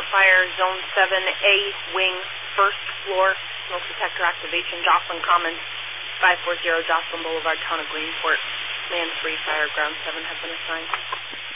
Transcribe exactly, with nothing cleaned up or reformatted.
Start fire, Zone seven A, wing, first floor, smoke detector activation, Jocelyn Commons, five four zero Jocelyn Boulevard, Town of Greenport. Land three, fire, ground seven has been assigned.